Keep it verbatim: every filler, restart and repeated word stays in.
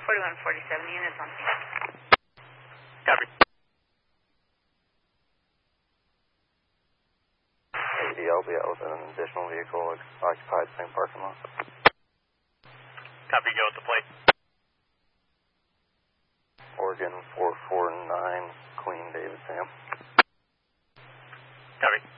forty-one forty-seven units on scene. Copy. A D L be out with an additional vehicle occupied same parking lot. Copy, go with the plate. Oregon four four nine, Queen David Sam. Copy.